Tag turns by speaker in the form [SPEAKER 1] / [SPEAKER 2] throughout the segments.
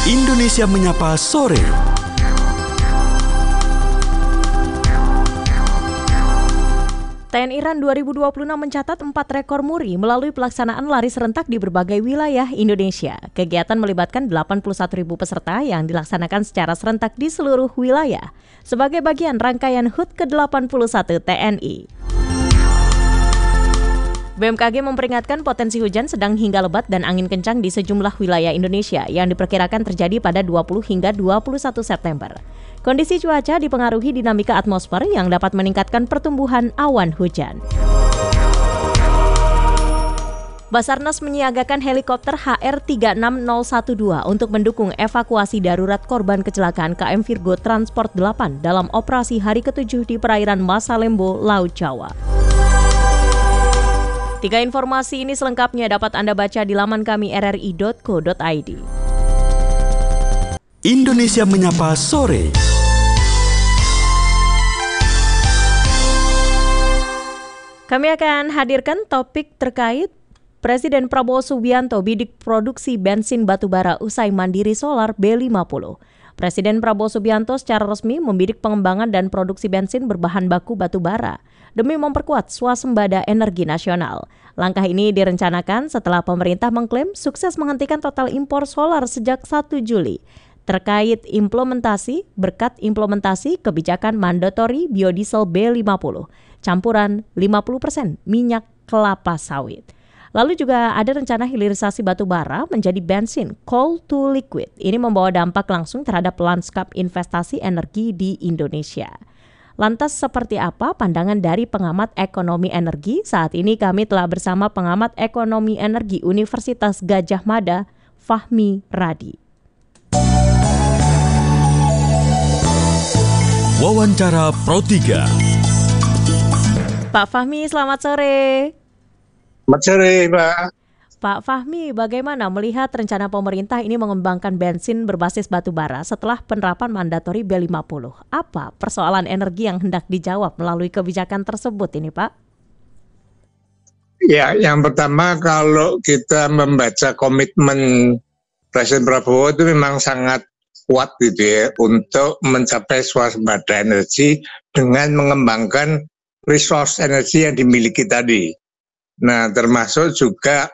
[SPEAKER 1] Indonesia Menyapa Sore.
[SPEAKER 2] TNI RAN 2026 mencatat 4 rekor muri melalui pelaksanaan lari serentak di berbagai wilayah Indonesia. Kegiatan melibatkan 81.000 peserta yang dilaksanakan secara serentak di seluruh wilayah sebagai bagian rangkaian HUT ke-81 TNI. BMKG memperingatkan potensi hujan sedang hingga lebat dan angin kencang di sejumlah wilayah Indonesia yang diperkirakan terjadi pada 20 hingga 21 September. Kondisi cuaca dipengaruhi dinamika atmosfer yang dapat meningkatkan pertumbuhan awan hujan. Basarnas menyiagakan helikopter HR-36012 untuk mendukung evakuasi darurat korban kecelakaan KM Virgo Transport 8 dalam operasi hari ke-7 di perairan Masalembo, Laut Jawa. 3 informasi ini selengkapnya dapat Anda baca di laman kami rri.co.id.
[SPEAKER 1] Indonesia Menyapa Sore.
[SPEAKER 2] Kami akan hadirkan topik terkait Presiden Prabowo Subianto bidik produksi bensin batubara usai mandiri solar B50. Presiden Prabowo Subianto secara resmi membidik pengembangan dan produksi bensin berbahan baku batubara demi memperkuat swasembada energi nasional. Langkah ini direncanakan setelah pemerintah mengklaim sukses menghentikan total impor solar sejak 1 Juli. Terkait berkat implementasi kebijakan mandatori biodiesel B50, campuran 50% minyak kelapa sawit. Lalu juga ada rencana hilirisasi batu bara menjadi bensin coal to liquid. Ini membawa dampak langsung terhadap lanskap investasi energi di Indonesia. Lantas seperti apa pandangan dari pengamat ekonomi energi? Saat ini kami telah bersama pengamat ekonomi energi Universitas Gadjah Mada, Fahmi Radi.
[SPEAKER 1] Wawancara Pro 3.
[SPEAKER 2] Pak Fahmi, selamat sore.
[SPEAKER 3] Selamat sore, Pak.
[SPEAKER 2] Pak Fahmi, bagaimana melihat rencana pemerintah ini mengembangkan bensin berbasis batu bara setelah penerapan mandatori B50? Apa persoalan energi yang hendak dijawab melalui kebijakan tersebut ini, Pak?
[SPEAKER 3] Ya, yang pertama kalau kita membaca komitmen Presiden Prabowo itu memang sangat kuat gitu ya untuk mencapai swasembada energi dengan mengembangkan resource energi yang dimiliki tadi. Nah, termasuk juga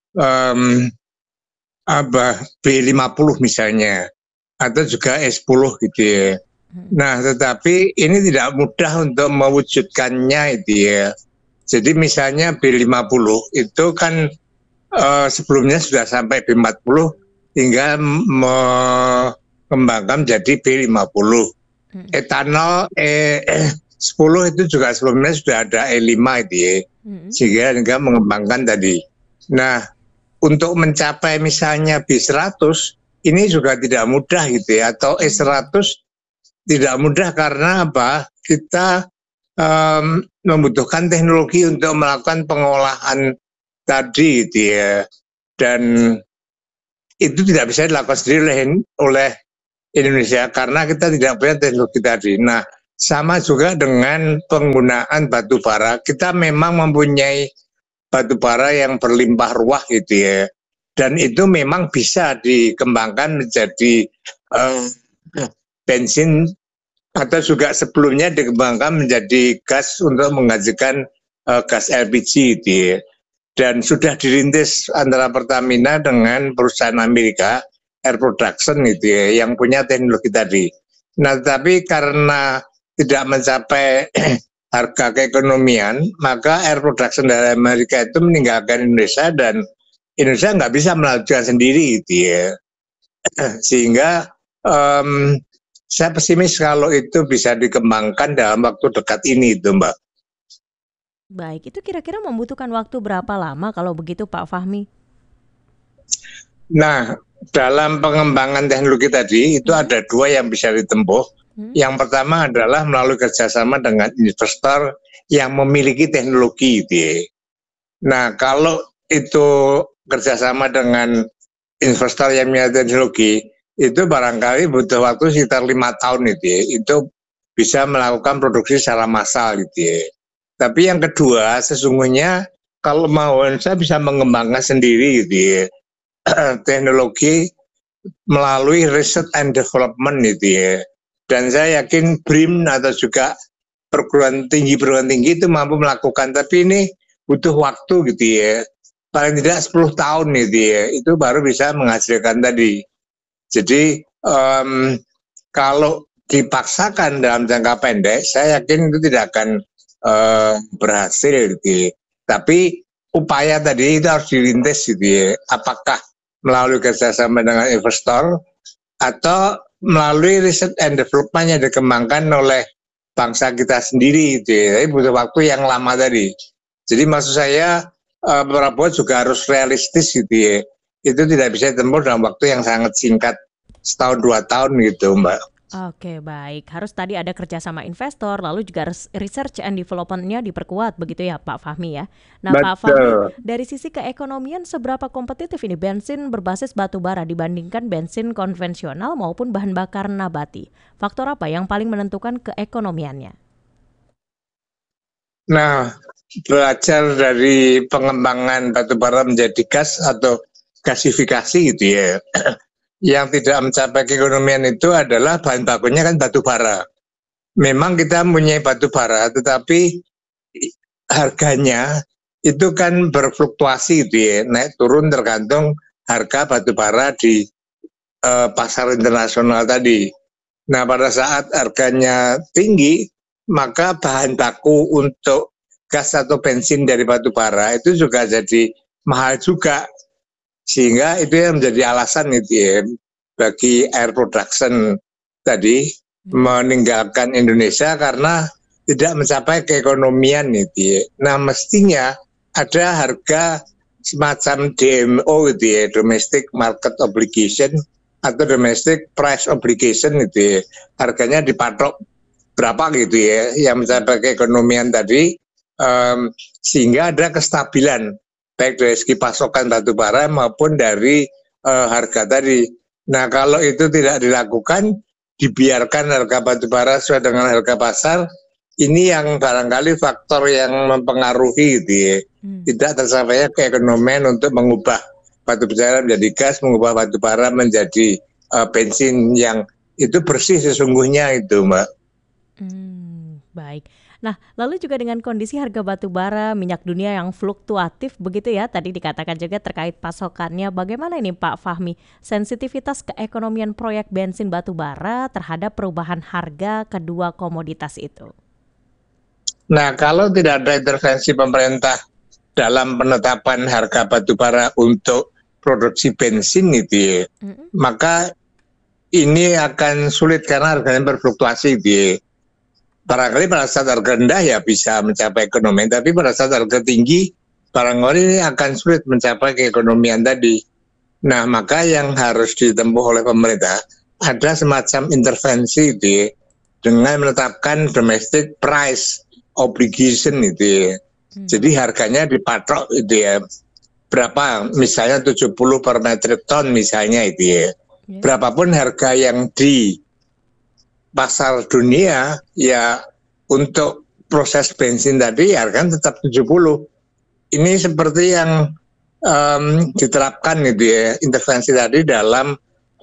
[SPEAKER 3] B50 misalnya atau juga S10 gitu ya. Nah, tetapi ini tidak mudah untuk mewujudkannya itu ya. Jadi misalnya B50 itu kan sebelumnya sudah sampai B40 tinggal mengembangkan menjadi B50. Etanol E10 itu juga sebelumnya sudah ada E5 itu ya. Sehingga mengembangkan tadi. Nah, untuk mencapai misalnya B100 ini juga tidak mudah gitu ya, atau E100 tidak mudah karena apa? Kita membutuhkan teknologi untuk melakukan pengolahan tadi gitu ya, dan itu tidak bisa dilakukan sendiri oleh Indonesia karena kita tidak punya teknologi tadi. Nah, sama juga dengan penggunaan batu bara, kita memang mempunyai batu bara yang berlimpah ruah gitu ya, dan itu memang bisa dikembangkan menjadi bensin atau juga sebelumnya dikembangkan menjadi gas untuk menghasilkan gas LPG gitu ya. Dan sudah dirintis antara Pertamina dengan perusahaan Amerika Air Production gitu ya, yang punya teknologi tadi. Nah, tapi karena tidak mencapai harga keekonomian, maka Air Production dari Amerika itu meninggalkan Indonesia dan Indonesia nggak bisa melanjutkan sendiri gitu ya. Sehingga saya pesimis kalau itu bisa dikembangkan dalam waktu dekat ini itu, Mbak.
[SPEAKER 2] Baik, itu kira-kira membutuhkan waktu berapa lama kalau begitu Pak Fahmi?
[SPEAKER 3] Nah, dalam pengembangan teknologi tadi itu ada 2 yang bisa ditempuh. Yang pertama adalah melalui kerjasama dengan investor yang memiliki teknologi gitu ya. Nah, kalau itu kerjasama dengan investor yang punya teknologi, itu barangkali butuh waktu sekitar 5 tahun gitu ya. Itu bisa melakukan produksi secara massal gitu ya. Tapi yang kedua, sesungguhnya kalau mau saya bisa mengembangkan sendiri gitu ya. Teknologi melalui research and development gitu ya. Dan saya yakin BRIN atau juga perguruan tinggi itu mampu melakukan, tapi ini butuh waktu gitu ya. Paling tidak 10 tahun gitu ya, itu baru bisa menghasilkan tadi. Jadi kalau dipaksakan dalam jangka pendek, saya yakin itu tidak akan berhasil gitu ya. Tapi upaya tadi itu harus dirintis gitu ya. Apakah melalui kerjasama dengan investor atau melalui riset and development yang dikembangkan oleh bangsa kita sendiri gitu ya. Tapi butuh waktu yang lama tadi. Jadi maksud saya Prabowo juga harus realistis gitu ya. Itu tidak bisa ditempuh dalam waktu yang sangat singkat, 1-2 tahun gitu Mbak.
[SPEAKER 2] Oke, baik. Harus tadi ada kerjasama investor, lalu juga research and development-nya diperkuat, begitu ya Pak Fahmi ya. Nah Pak Fahmi, dari sisi keekonomian seberapa kompetitif ini bensin berbasis batu bara dibandingkan bensin konvensional maupun bahan bakar nabati? Faktor apa yang paling menentukan keekonomiannya?
[SPEAKER 3] Nah, belajar dari pengembangan batu bara menjadi gas atau gasifikasi gitu ya. Yang tidak mencapai keekonomian itu adalah bahan bakunya kan batu bara. Memang kita punya batu bara, tetapi harganya itu kan berfluktuasi gitu ya, naik turun tergantung harga batu bara di pasar internasional tadi. Nah pada saat harganya tinggi, maka bahan baku untuk gas atau bensin dari batu bara itu juga jadi mahal juga. Sehingga itu yang menjadi alasan itu ya, bagi air production tadi meninggalkan Indonesia karena tidak mencapai keekonomian itu ya. Nah mestinya ada harga semacam DMO gitu ya, domestic market obligation atau domestic price obligation gitu ya. Harganya dipatok berapa gitu ya yang mencapai keekonomian tadi, sehingga ada kestabilan baik dari segi pasokan batu bara maupun dari harga tadi. Nah kalau itu tidak dilakukan, dibiarkan harga batu bara sesuai dengan harga pasar, ini yang barangkali faktor yang mempengaruhi gitu ya. Tidak tersapainya keekonomian untuk mengubah batu bara menjadi gas, mengubah batu bara menjadi bensin yang itu bersih sesungguhnya itu Mbak.
[SPEAKER 2] Baik. Nah, lalu juga dengan kondisi harga batu bara, minyak dunia yang fluktuatif begitu ya, tadi dikatakan juga terkait pasokannya, bagaimana ini Pak Fahmi, sensitivitas keekonomian proyek bensin batu bara terhadap perubahan harga kedua komoditas itu?
[SPEAKER 3] Nah, kalau tidak ada intervensi pemerintah dalam penetapan harga batu bara untuk produksi bensin itu ya, maka ini akan sulit karena harganya berfluktuasi gitu ya. Barangkali pada saat harga rendah ya bisa mencapai ekonomi, tapi pada saat harga tinggi barangkali ini akan sulit mencapai keekonomian tadi. Nah maka yang harus ditempuh oleh pemerintah ada semacam intervensi itu ya, dengan menetapkan domestic price obligation itu ya. Jadi harganya dipatok itu ya, berapa misalnya 70 per metric ton misalnya itu ya. Berapapun harga yang di pasar dunia ya untuk proses bensin tadi harganya tetap 70. Ini seperti yang diterapkan gitu ya, intervensi tadi dalam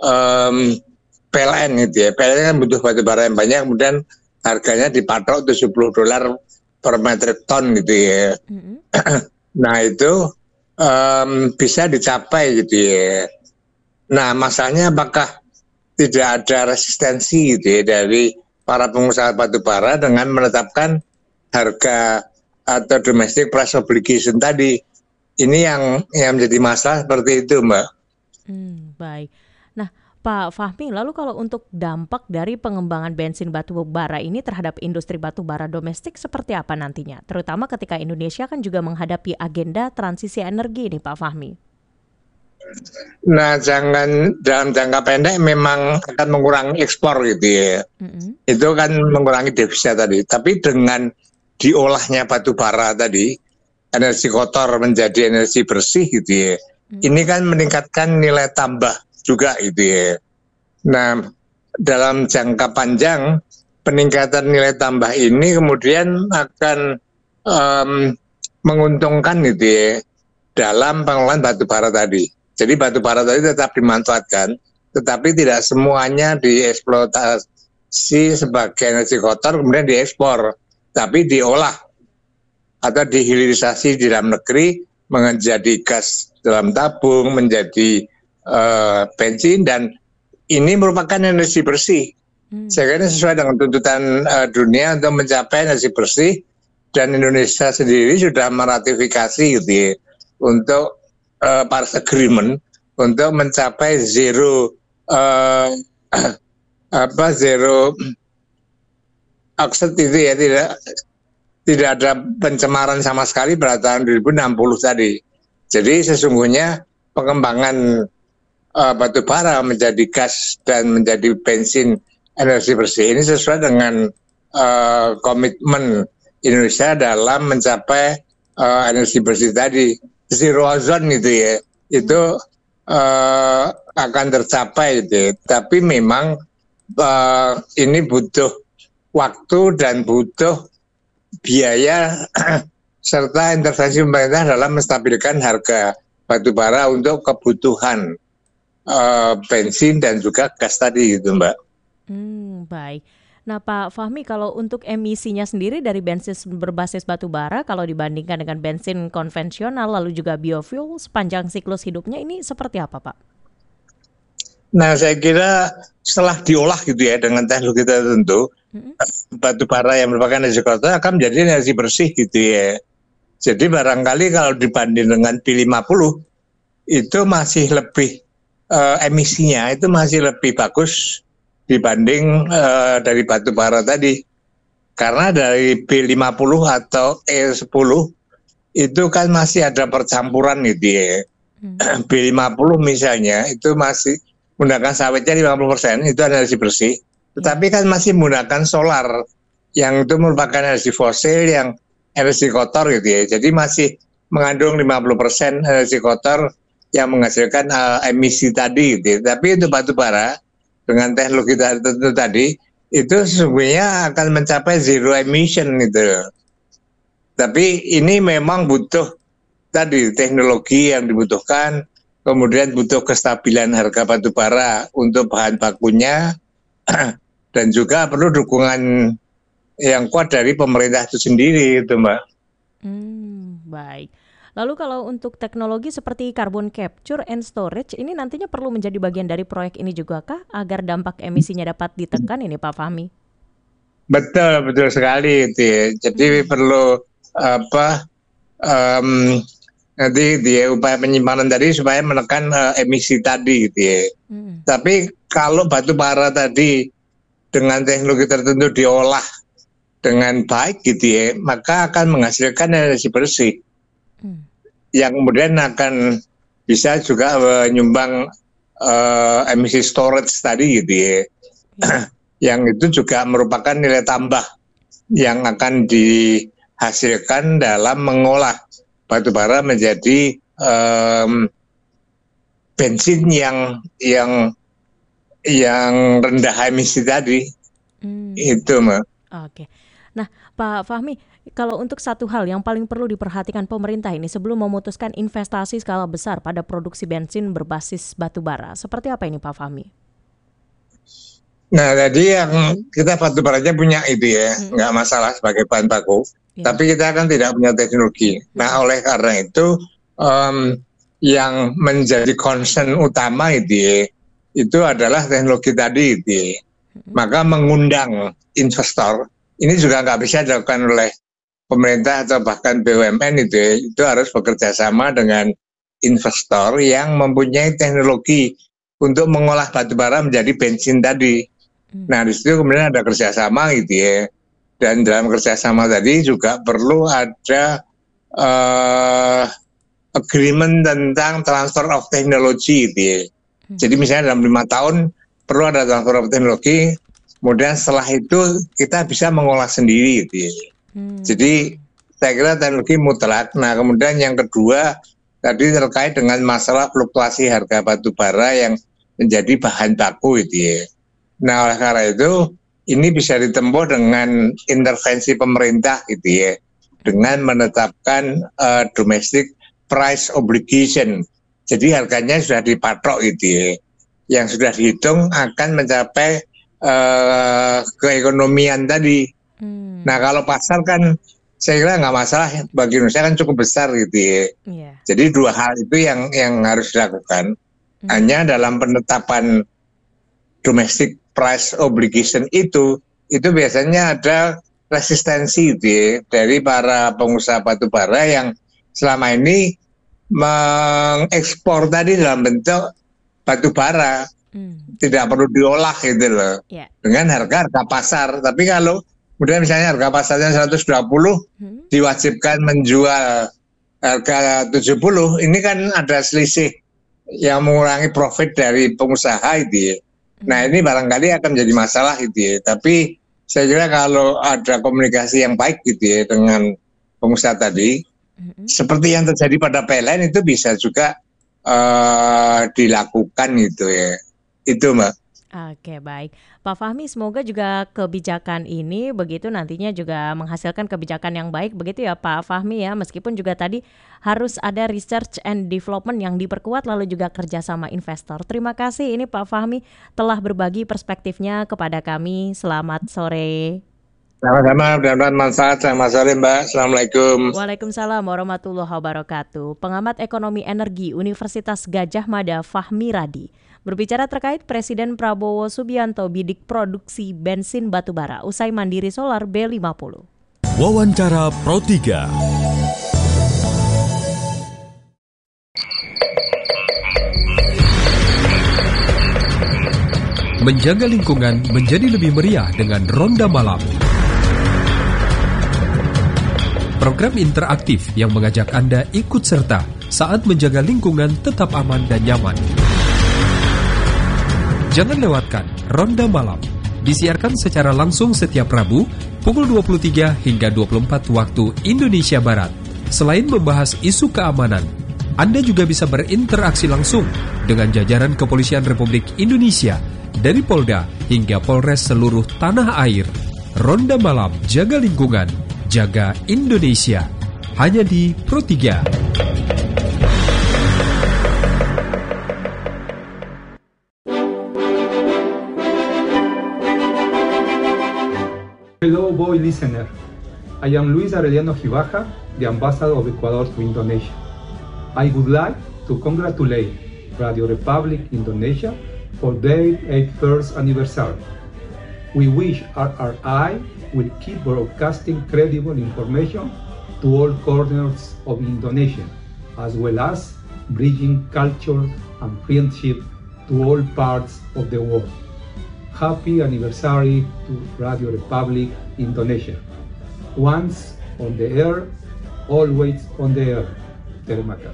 [SPEAKER 3] PLN gitu ya. PLN kan butuh batu bara yang banyak, kemudian harganya dipatok $70 per metric ton gitu ya. Nah itu bisa dicapai gitu ya. Nah masalahnya apakah tidak ada resistensi gitu ya dari para pengusaha batu bara dengan menetapkan harga atau domestic price obligation tadi. Ini yang menjadi masalah seperti itu Mbak.
[SPEAKER 2] Baik. Nah Pak Fahmi, lalu kalau untuk dampak dari pengembangan bensin batu bara ini terhadap industri batu bara domestik seperti apa nantinya? Terutama ketika Indonesia kan juga menghadapi agenda transisi energi nih Pak Fahmi.
[SPEAKER 3] Nah, dalam jangka pendek memang akan mengurangi ekspor gitu ya. Itu kan mengurangi devisa tadi. Tapi dengan diolahnya batu bara tadi, energi kotor menjadi energi bersih gitu ya. Ini kan meningkatkan nilai tambah juga gitu ya. Nah, dalam jangka panjang peningkatan nilai tambah ini kemudian akan menguntungkan gitu ya dalam pengelolaan batu bara tadi. Jadi batu bara tadi tetap dimanfaatkan, tetapi tidak semuanya dieksploitasi sebagai energi kotor kemudian diekspor, tapi diolah atau dihilirisasi di dalam negeri menjadi gas dalam tabung, menjadi bensin, dan ini merupakan energi bersih. Saya kira sesuai dengan tuntutan dunia untuk mencapai energi bersih, dan Indonesia sendiri sudah meratifikasi gitu ya, untuk Paris Agreement untuk mencapai zero oxide itu ya, tidak ada pencemaran sama sekali pada tahun 2060 tadi. Jadi sesungguhnya pengembangan batu bara menjadi gas dan menjadi bensin energi bersih ini sesuai dengan komitmen Indonesia dalam mencapai energi bersih tadi. Zero ozone itu ya, itu akan tercapai gitu ya. Tapi memang ini butuh waktu dan butuh biaya serta intervensi pemerintah dalam menstabilkan harga batu bara untuk kebutuhan bensin dan juga gas tadi gitu, Mbak.
[SPEAKER 2] Baik. Nah, Pak Fahmi, kalau untuk emisinya sendiri dari bensin berbasis batu bara, kalau dibandingkan dengan bensin konvensional lalu juga biofuel sepanjang siklus hidupnya, ini seperti apa, Pak?
[SPEAKER 3] Nah, saya kira setelah diolah gitu ya dengan teknologi tertentu, batu bara yang merupakan energi kotor akan menjadi energi bersih gitu ya. Jadi barangkali kalau dibanding dengan P50 itu masih lebih emisinya itu masih lebih bagus dibanding dari batu bara tadi. Karena dari B50 atau E10 itu kan masih ada percampuran gitu ya. B50 misalnya itu masih menggunakan sawitnya 50%, itu energi bersih. Tetapi kan masih menggunakan solar yang itu merupakan energi fosil yang energi kotor gitu ya. Jadi masih mengandung 50% energi kotor yang menghasilkan emisi tadi gitu ya. Tapi untuk batu bara dengan teknologi tertentu tadi itu sesungguhnya akan mencapai zero emission gitu. Tapi ini memang butuh tadi teknologi yang dibutuhkan, kemudian butuh kestabilan harga batu bara untuk bahan bakunya, dan juga perlu dukungan yang kuat dari pemerintah itu sendiri itu, Mbak.
[SPEAKER 2] Baik. Lalu kalau untuk teknologi seperti carbon capture and storage ini nantinya perlu menjadi bagian dari proyek ini juga kah agar dampak emisinya dapat ditekan ini, Pak Fahmi?
[SPEAKER 3] Betul sekali itu ya. Jadi perlu nanti di upaya penyimpanan tadi supaya menekan emisi tadi gitu ya. Tapi kalau batu bara tadi dengan teknologi tertentu diolah dengan baik gitu ya, maka akan menghasilkan energi bersih yang kemudian akan bisa juga menyumbang emisi storage tadi gitu ya. Yang itu juga merupakan nilai tambah yang akan dihasilkan dalam mengolah batu bara menjadi bensin yang rendah emisi tadi. Itu, Mbak.
[SPEAKER 2] Oke. Nah, Pak Fahmi, kalau untuk satu hal yang paling perlu diperhatikan pemerintah ini sebelum memutuskan investasi skala besar pada produksi bensin berbasis batu bara, seperti apa ini, Pak Fahmi?
[SPEAKER 3] Nah, tadi yang kita batu baranya punya itu ya, nggak masalah sebagai bahan baku, tapi kita kan tidak punya teknologi. Nah, oleh karena itu yang menjadi concern utama itu adalah teknologi tadi itu ya. Maka mengundang investor ini juga nggak bisa dilakukan oleh pemerintah atau bahkan BUMN itu ya. Itu harus bekerja sama dengan investor yang mempunyai teknologi untuk mengolah batu bara menjadi bensin tadi. Nah, di situ kemudian ada kerjasama gitu ya. Dan dalam kerjasama tadi juga perlu ada agreement tentang transfer of technology gitu ya. Jadi misalnya dalam 5 tahun perlu ada transfer of teknologi, kemudian setelah itu kita bisa mengolah sendiri gitu ya. Jadi saya kira teknologi mutlak. Nah, kemudian yang kedua tadi terkait dengan masalah fluktuasi harga batu bara yang menjadi bahan baku gitu ya. Nah, oleh karena itu ini bisa ditempuh dengan intervensi pemerintah gitu ya, dengan menetapkan domestic price obligation. Jadi harganya sudah dipatok gitu ya. yang sudah dihitung akan mencapai keekonomian tadi. Nah kalau pasar kan saya kira nggak masalah, bagi Indonesia kan cukup besar gitu ya. Jadi dua hal itu yang harus dilakukan. Hanya dalam penetapan domestic price obligation itu biasanya ada resistensi gitu ya, dari para pengusaha batubara yang selama ini mengekspor tadi dalam bentuk batubara, tidak perlu diolah gitu loh, dengan harga pasar. Tapi kalau kemudian misalnya harga pasarnya 120, diwajibkan menjual harga 70, ini kan ada selisih yang mengurangi profit dari pengusaha itu ya. Nah ini barangkali akan menjadi masalah gitu ya. Tapi saya kira kalau ada komunikasi yang baik gitu ya dengan pengusaha tadi, seperti yang terjadi pada PLN itu bisa juga dilakukan gitu ya. Itu Mbak.
[SPEAKER 2] Oke, baik. Pak Fahmi, semoga juga kebijakan ini begitu nantinya juga menghasilkan kebijakan yang baik begitu ya Pak Fahmi ya. Meskipun juga tadi harus ada research and development yang diperkuat lalu juga kerjasama investor. Terima kasih ini Pak Fahmi telah berbagi perspektifnya kepada kami. Selamat sore.
[SPEAKER 3] Sama-sama, mudah-mudahan manfaat. Selamat sore Mbak. Assalamualaikum.
[SPEAKER 2] Waalaikumsalam warahmatullahi wabarakatuh. Pengamat ekonomi energi Universitas Gadjah Mada Fahmi Radi berbicara terkait Presiden Prabowo Subianto bidik produksi bensin batubara usai mandiri solar B50.
[SPEAKER 1] Wawancara Pro 3.
[SPEAKER 4] Menjaga lingkungan menjadi lebih meriah dengan Ronda Malam. Program interaktif yang mengajak Anda ikut serta saat menjaga lingkungan tetap aman dan nyaman. Jangan lewatkan Ronda Malam. Disiarkan secara langsung setiap Rabu pukul 23 hingga 24 waktu Indonesia Barat. Selain membahas isu keamanan, Anda juga bisa berinteraksi langsung dengan jajaran Kepolisian Republik Indonesia dari Polda hingga Polres seluruh tanah air. Ronda Malam, jaga lingkungan, jaga Indonesia. Hanya di Pro 3.
[SPEAKER 5] Hello, boy listener. I am Luis Arellano Gibaja, the ambassador of Ecuador to Indonesia. I would like to congratulate Radio Republic Indonesia for their 81st anniversary. We wish RRI will keep broadcasting credible information to all corners of Indonesia, as well as bridging culture and friendship to all parts of the world. Happy anniversary to Radio Republic Indonesia. Once on the air, always on the air. Terima kasih.